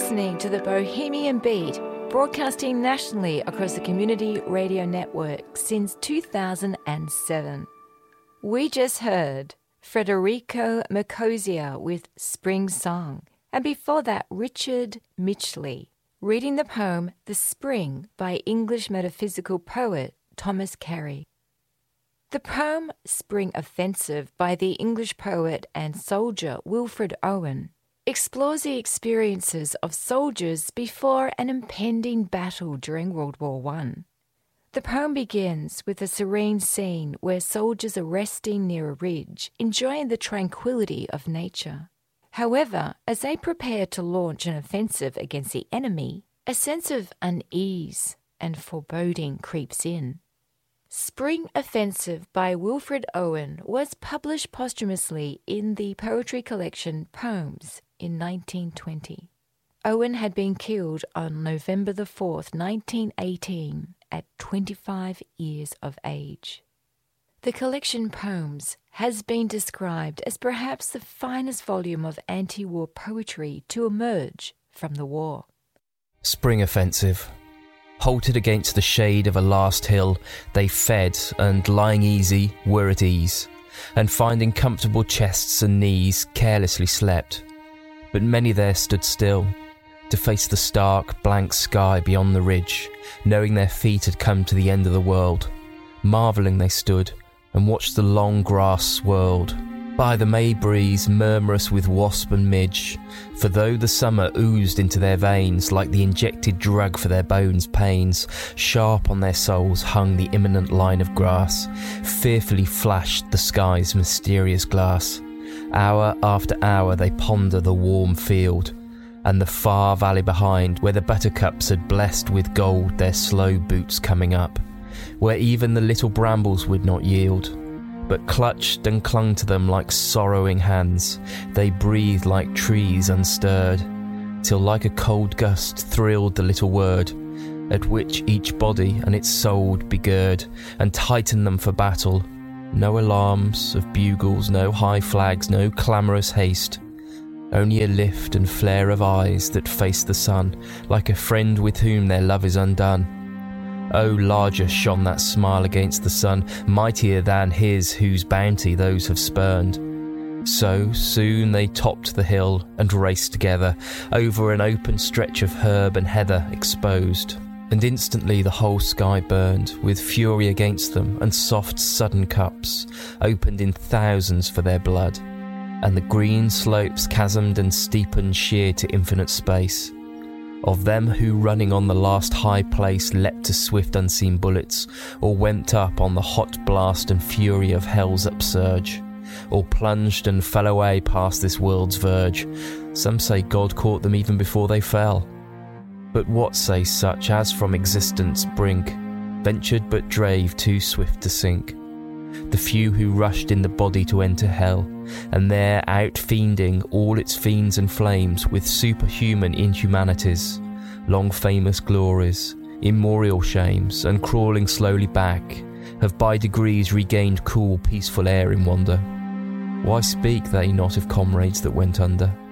listening to the Bohemian Beat, broadcasting nationally across the Community Radio Network since 2007. We just heard Federico Mercosia with Spring Song, and before that Richard Mitchley reading the poem The Spring by English metaphysical poet Thomas Carey. The poem Spring Offensive by the English poet and soldier Wilfred Owen explores the experiences of soldiers before an impending battle during World War I. The poem begins with a serene scene where soldiers are resting near a ridge, enjoying the tranquility of nature. However, as they prepare to launch an offensive against the enemy, a sense of unease and foreboding creeps in. Spring Offensive by Wilfred Owen was published posthumously in the poetry collection Poems in 1920. Owen had been killed on November 4th, 1918, at 25 years of age. The collection Poems has been described as perhaps the finest volume of anti-war poetry to emerge from the war. Spring Offensive. Halted against the shade of a last hill, they fed and, lying easy, were at ease, and finding comfortable chests and knees, carelessly slept. But many there stood still, to face the stark, blank sky beyond the ridge, knowing their feet had come to the end of the world. Marvelling they stood, and watched the long grass swirled by the May breeze, murmurous with wasp and midge. For though the summer oozed into their veins like the injected drug for their bones' pains, sharp on their souls hung the imminent line of grass, fearfully flashed the sky's mysterious glass. Hour after hour they ponder the warm field, and the far valley behind, where the buttercups had blessed with gold their slow boots coming up, where even the little brambles would not yield, but clutched and clung to them like sorrowing hands. They breathed like trees unstirred, till like a cold gust thrilled the little word, at which each body and its soul begird, and tightened them for battle. No alarms of bugles, no high flags, no clamorous haste, only a lift and flare of eyes that face the sun, like a friend with whom their love is undone. Oh, larger shone that smile against the sun, mightier than his whose bounty those have spurned. So soon they topped the hill and raced together over an open stretch of herb and heather exposed, and instantly the whole sky burned with fury against them, and soft sudden cups opened in thousands for their blood, and the green slopes chasmed and steepened sheer to infinite space. Of them who running on the last high place leapt to swift unseen bullets, or went up on the hot blast and fury of hell's upsurge, or plunged and fell away past this world's verge, some say God caught them even before they fell. But what say such as from existence brink ventured but drave too swift to sink? The few who rushed in the body to enter hell, and there out-fiending all its fiends and flames with superhuman inhumanities, long famous glories, immemorial shames, and crawling slowly back, have by degrees regained cool, peaceful air in wonder. Why speak they not of comrades that went under?